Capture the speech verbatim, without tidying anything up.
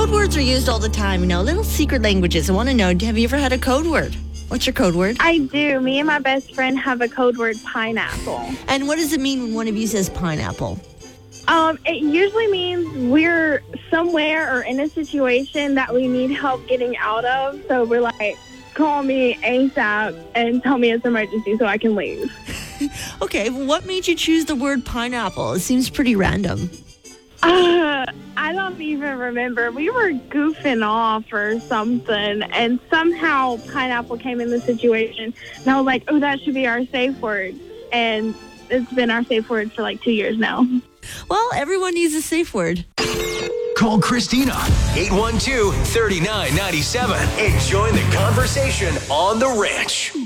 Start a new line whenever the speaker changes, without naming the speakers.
Code words are used all the time, you know, little secret languages. I want to know, have you ever had a code word? What's your code word?
I do. Me and my best friend have a code word, pineapple.
And what does it mean when one of you says pineapple?
Um, it usually means we're somewhere or in a situation that we need help getting out of. So we're like, call me ASAP and tell me it's an emergency so I can leave.
Okay, well, what made you choose the word pineapple? It seems pretty random.
Uh, I don't even remember. We were goofing off or something, and somehow pineapple came in the situation. And I was like, oh, that should be our safe word. And it's been our safe word for like two years now.
Well, everyone needs a safe word.
Call Christina, eight one two, three nine nine seven, and join the conversation on The Ranch.